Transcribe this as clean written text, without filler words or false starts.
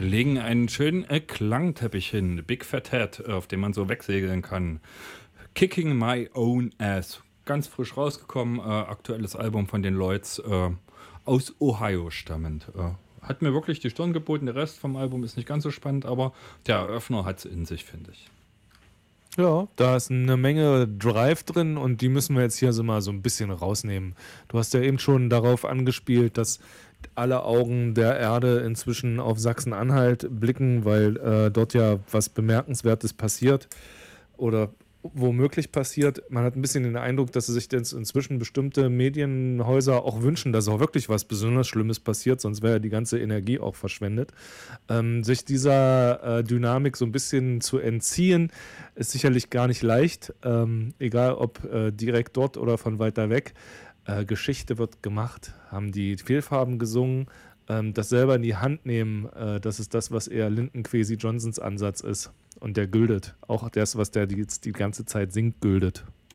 legen einen schönen Klangteppich hin, Big Fat Head, auf dem man so wegsegeln kann. Kicking My Own Ass, ganz frisch rausgekommen, aktuelles Album von den Lloyds, aus Ohio stammend. Hat mir wirklich die Stirn geboten, der Rest vom Album ist nicht ganz so spannend, aber der Eröffner hat es in sich, finde ich. Ja, da ist eine Menge Drive drin und die müssen wir jetzt hier so mal so ein bisschen rausnehmen. Du hast ja eben schon darauf angespielt, dass alle Augen der Erde inzwischen auf Sachsen-Anhalt blicken, weil dort ja was Bemerkenswertes passiert oder womöglich passiert. Man hat ein bisschen den Eindruck, dass sich jetzt inzwischen bestimmte Medienhäuser auch wünschen, dass auch wirklich was besonders Schlimmes passiert, sonst wäre ja die ganze Energie auch verschwendet. Sich dieser Dynamik so ein bisschen zu entziehen, ist sicherlich gar nicht leicht, egal ob direkt dort oder von weiter weg. Geschichte wird gemacht, haben die Fehlfarben gesungen, das selber in die Hand nehmen, das ist das, was eher Lyndon Kwesi Johnsons Ansatz ist. Und der güldet. Auch das, was der jetzt die ganze Zeit singt, güldet.